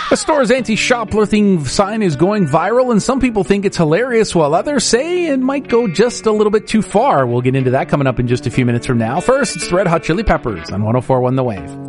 The store's anti-shoplifting sign is going viral, and some people think it's hilarious, while others say it might go just a little bit too far. We'll get into that coming up in just a few minutes from now. First, it's the Red Hot Chili Peppers on 104.1 The Wave.